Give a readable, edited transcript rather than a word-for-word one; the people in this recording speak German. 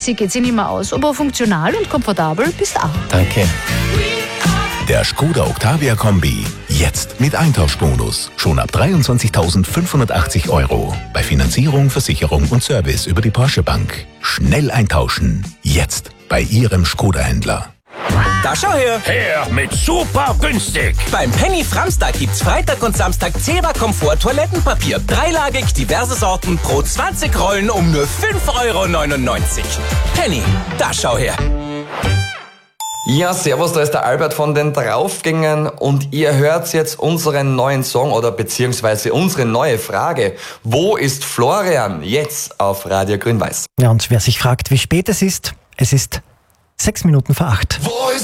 Taxi geht sich nicht mehr aus, aber funktional und komfortabel bist auch. Danke. Der Skoda Octavia Kombi. Jetzt mit Eintauschbonus. Schon ab 23.580 €. Bei Finanzierung, Versicherung und Service über die Porsche Bank. Schnell eintauschen. Jetzt bei Ihrem Skoda-Händler. Da schau her! Her mit super günstig! Beim Penny Framstag gibt's Freitag und Samstag Zebra Komfort Toilettenpapier. Dreilagig, diverse Sorten, pro 20 Rollen um nur 5,99 €. Penny, da schau her! Ja, servus, da ist der Albert von den Draufgängern und ihr hört jetzt unseren neuen Song oder beziehungsweise unsere neue Frage. Wo ist Florian? Jetzt auf Radio Grün-Weiß. Ja, und wer sich fragt, wie spät es ist 6 Minuten vor 8.